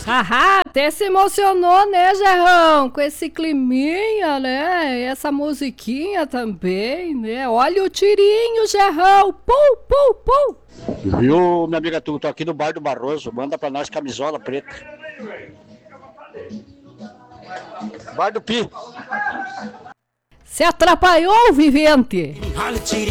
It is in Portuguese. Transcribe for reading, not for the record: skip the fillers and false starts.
Haha, até se emocionou, né, Gerrão? Com esse climinha, né? E essa musiquinha também, né? Olha o tirinho, Gerrão! Pum, pum, pum! Viu, minha amiga, tu tô aqui no bar do Barroso, manda pra nós camisola preta. Bar do Pi. Se atrapalhou, vivente! Olha o tirinho.